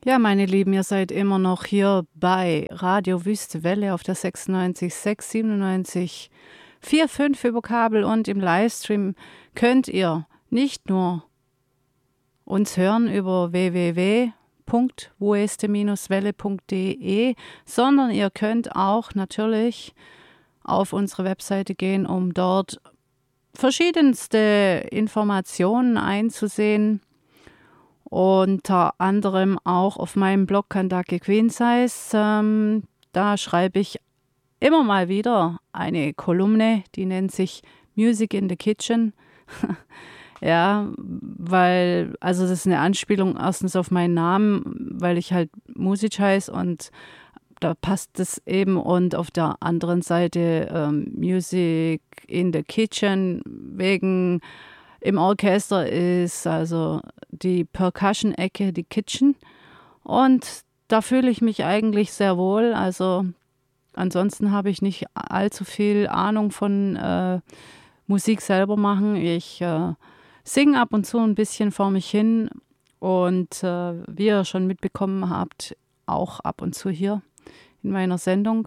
Ja, meine Lieben, ihr seid immer noch hier bei Radio Wüste Welle auf der 96,6, 97,45 über Kabel und im Livestream könnt ihr nicht nur uns hören über www.wueste-welle.de, sondern ihr könnt auch natürlich auf unsere Webseite gehen, um dort verschiedenste Informationen einzusehen. Unter anderem auch auf meinem Blog Kentucky Queen Size. Da schreibe ich immer mal wieder eine Kolumne, die nennt sich Music in the Kitchen. Ja, weil, also das ist eine Anspielung erstens auf meinen Namen, weil ich halt Music heiße und da passt es eben. Und auf der anderen Seite Music in the Kitchen wegen im Orchester ist also die Percussion-Ecke, die Kitchen. Und da fühle ich mich eigentlich sehr wohl. Also ansonsten habe ich nicht allzu viel Ahnung von Musik selber machen. Ich singe ab und zu ein bisschen vor mich hin. Und wie ihr schon mitbekommen habt, auch ab und zu hier in meiner Sendung.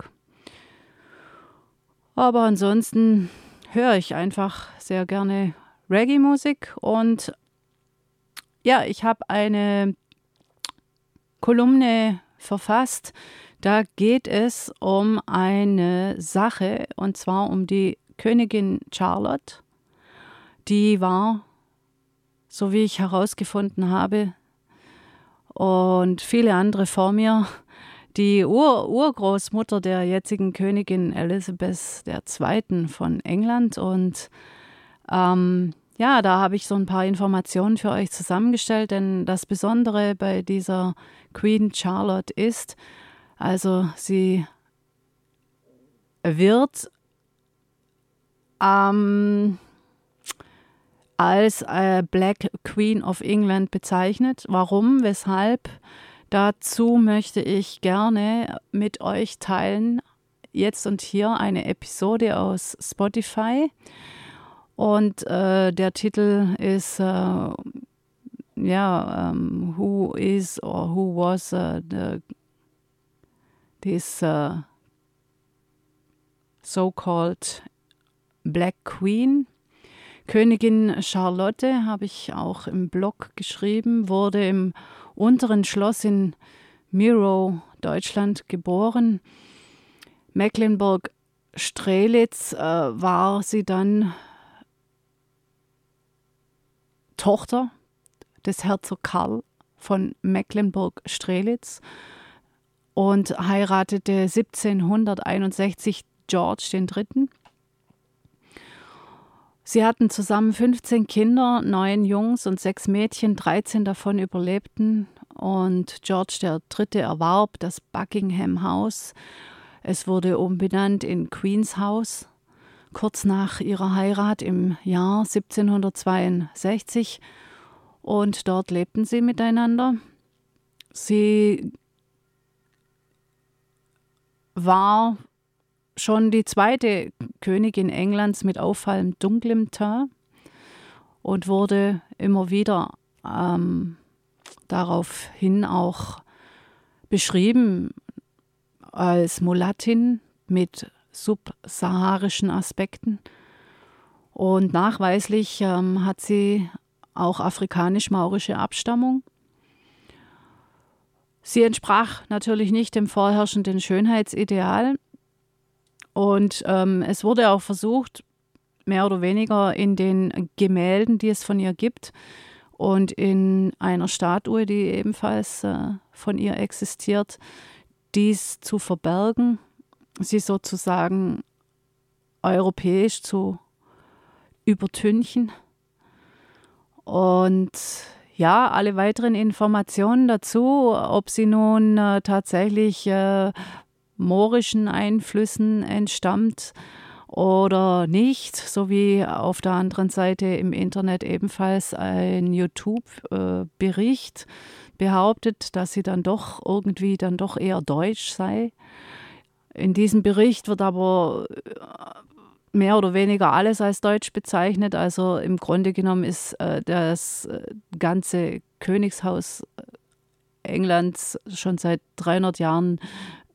Aber ansonsten höre ich einfach sehr gerne Reggae-Musik und ja, ich habe eine Kolumne verfasst. Da geht es um eine Sache und zwar um die Königin Charlotte. Die war, so wie ich herausgefunden habe, und viele andere vor mir, die Urgroßmutter der jetzigen Königin Elizabeth II. Von England. Und ja, da habe ich so ein paar Informationen für euch zusammengestellt, denn das Besondere bei dieser Queen Charlotte ist, also sie wird als Black Queen of England bezeichnet. Warum? Weshalb? Dazu möchte ich gerne mit euch teilen, jetzt und hier eine Episode aus Spotify. Und der Titel ist Who is or who was this so-called Black Queen. Königin Charlotte, habe ich auch im Blog geschrieben, wurde im Unteren Schloss in Mirow, Deutschland, geboren. Mecklenburg-Strelitz war sie dann Tochter des Herzog Karl von Mecklenburg-Strelitz und heiratete 1761 George III. Sie hatten zusammen 15 Kinder, 9 Jungs und 6 Mädchen, 13 davon überlebten. Und George III. Erwarb das Buckingham House. Es wurde umbenannt in Queen's House. Kurz nach ihrer Heirat im Jahr 1762 und dort lebten sie miteinander. Sie war schon die zweite Königin Englands mit auffallend dunklem Teint und wurde immer wieder daraufhin auch beschrieben als Mulattin mit subsaharischen Aspekten. Und nachweislich hat sie auch afrikanisch-maurische Abstammung. Sie entsprach natürlich nicht dem vorherrschenden Schönheitsideal. Und es wurde auch versucht, mehr oder weniger in den Gemälden, die es von ihr gibt, und in einer Statue, die ebenfalls von ihr existiert, dies zu verbergen, sie sozusagen europäisch zu übertünchen. Und ja, alle weiteren Informationen dazu, ob sie nun tatsächlich moorischen Einflüssen entstammt oder nicht, sowie auf der anderen Seite im Internet ebenfalls ein YouTube-Bericht behauptet, dass sie dann doch eher deutsch sei. In diesem Bericht wird aber mehr oder weniger alles als deutsch bezeichnet. Also im Grunde genommen ist das ganze Königshaus England schon seit 300 Jahren